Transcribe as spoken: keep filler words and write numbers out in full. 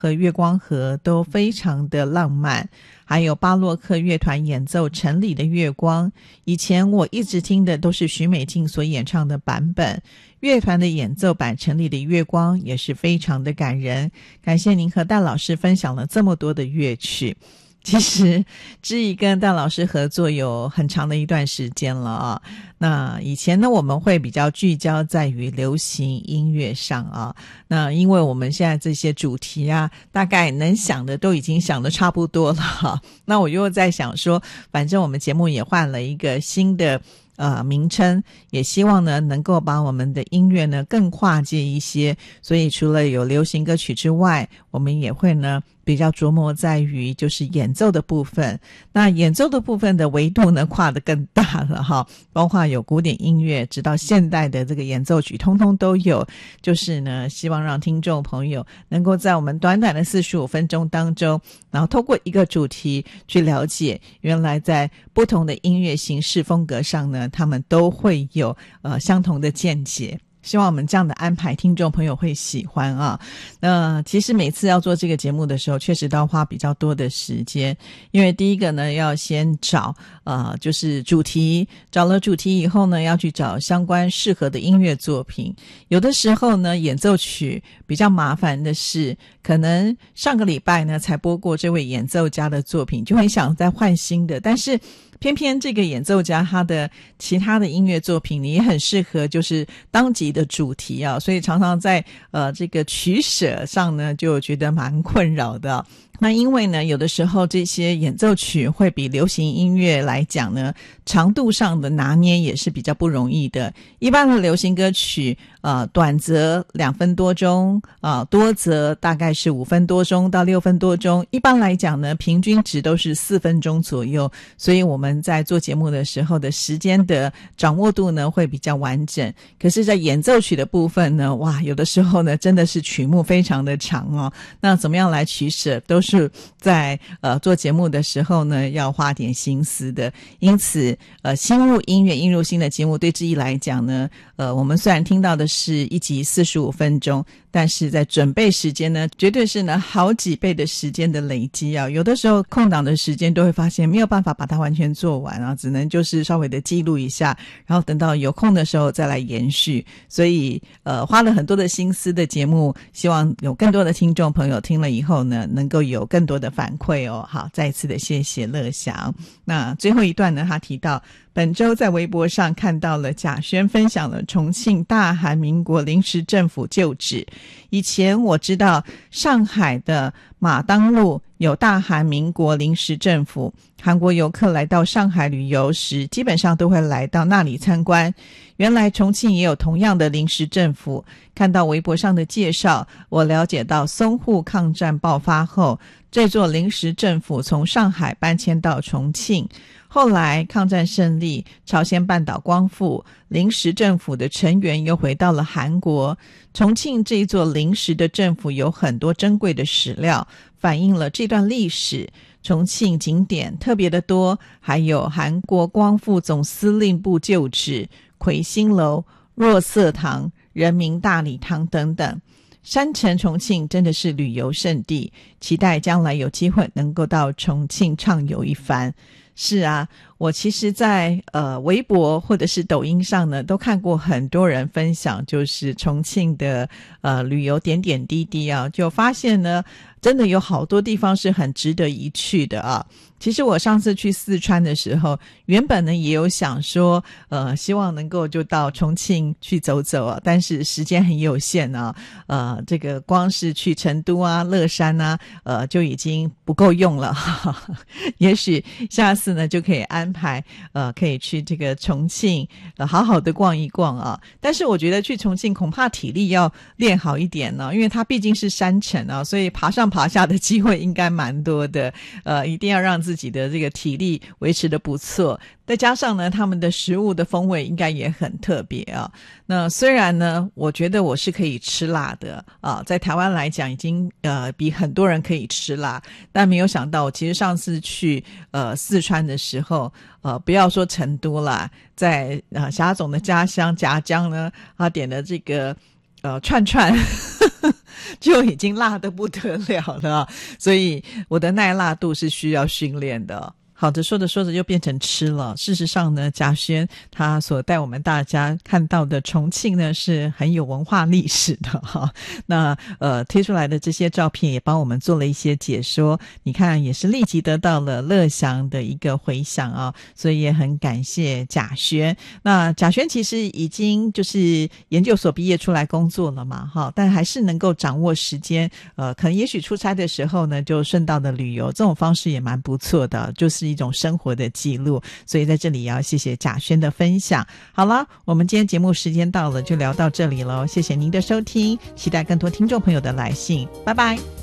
和月光河都非常的浪漫，还有巴洛克乐团演奏城里的月光，以前我一直听的都是许美静所演唱的版本，乐团的演奏版城里的月光也是非常的感人。感谢您和戴老师分享了这么多的乐曲。其实知怡跟戴老师合作有很长的一段时间了啊。那以前呢，我们会比较聚焦在于流行音乐上啊。那因为我们现在这些主题啊，大概能想的都已经想的差不多了哈。那我又在想说，反正我们节目也换了一个新的呃名称，也希望呢能够把我们的音乐呢更跨界一些。所以除了有流行歌曲之外，我们也会呢比较琢磨在于就是演奏的部分。那演奏的部分的维度呢跨得更大了哈，包括有古典音乐直到现代的这个演奏曲通通都有。就是呢希望让听众朋友能够在我们短短的四十五分钟当中，然后透过一个主题去了解原来在不同的音乐形式风格上呢，他们都会有呃相同的见解。希望我们这样的安排听众朋友会喜欢啊。那其实每次要做这个节目的时候确实都要花比较多的时间，因为第一个呢要先找呃就是主题，找了主题以后呢要去找相关适合的音乐作品。有的时候呢演奏曲比较麻烦的是，可能上个礼拜呢才播过这位演奏家的作品，就很想再换新的，但是偏偏这个演奏家他的其他的音乐作品你也很适合就是当集的主题啊，所以常常在呃这个取舍上呢就觉得蛮困扰的。那因为呢有的时候这些演奏曲会比流行音乐来讲呢长度上的拿捏也是比较不容易的。一般的流行歌曲呃短则两分多钟啊、呃，多则大概是五分多钟到六分多钟，一般来讲呢平均值都是四分钟左右，所以我们在做节目的时候的时间的掌握度呢会比较完整。可是在演奏曲的部分呢，哇有的时候呢真的是曲目非常的长哦，那怎么样来取舍都是是在呃做节目的时候呢要花点心思的。因此呃新入音乐映入新的节目对知怡来讲呢，呃我们虽然听到的是一集四十五分钟，但是在准备时间呢绝对是呢好几倍的时间的累积啊。有的时候空档的时间都会发现没有办法把它完全做完啊，只能就是稍微的记录一下，然后等到有空的时候再来延续。所以呃花了很多的心思的节目，希望有更多的听众朋友听了以后呢能够有更多的反馈哦。好，再一次的谢谢乐祥。那最后一段呢，他提到本周在微博上看到了贾轩分享了重庆大韩民国临时政府旧址。以前我知道上海的马当路有大韩民国临时政府，韩国游客来到上海旅游时基本上都会来到那里参观。原来重庆也有同样的临时政府，看到微博上的介绍，我了解到淞沪抗战爆发后，这座临时政府从上海搬迁到重庆，后来抗战胜利，朝鲜半岛光复，临时政府的成员又回到了韩国。重庆这一座临时的政府有很多珍贵的史料，反映了这段历史。重庆景点特别的多，还有韩国光复总司令部旧址、魁星楼、若瑟堂、人民大礼堂等等。山城重庆真的是旅游胜地，期待将来有机会能够到重庆畅游一番。是啊，我其实在呃微博或者是抖音上呢都看过很多人分享就是重庆的呃旅游点点滴滴啊，就发现呢真的有好多地方是很值得一去的啊。其实我上次去四川的时候，原本呢也有想说呃希望能够就到重庆去走走啊，但是时间很有限啊，呃这个光是去成都啊乐山啊呃就已经不够用了哈哈。也许下次呢就可以安排呃可以去这个重庆呃好好的逛一逛啊。但是我觉得去重庆恐怕体力要练好一点呢，因为它毕竟是山城啊，所以爬上爬下的机会应该蛮多的，呃一定要让自己的这个体力维持得不错。再加上呢他们的食物的风味应该也很特别啊。那虽然呢我觉得我是可以吃辣的啊，在台湾来讲已经呃比很多人可以吃辣，但没有想到我其实上次去呃四川的时候呃不要说成都啦，在呃霞总的家乡夹江呢，他点的这个呃串串就已经辣得不得了了，所以我的耐辣度是需要训练的。好的，说着说着就变成吃了。事实上呢，贾轩他所带我们大家看到的重庆呢是很有文化历史的哈。那呃贴出来的这些照片也帮我们做了一些解说，你看也是立即得到了乐祥的一个回响啊，所以也很感谢贾轩。那贾轩其实已经就是研究所毕业出来工作了嘛哈，但还是能够掌握时间，呃可能也许出差的时候呢就顺道的旅游，这种方式也蛮不错的，就是一种生活的记录，所以在这里也要谢谢贾轩的分享。好了，我们今天节目时间到了，就聊到这里了，谢谢您的收听，期待更多听众朋友的来信，拜拜。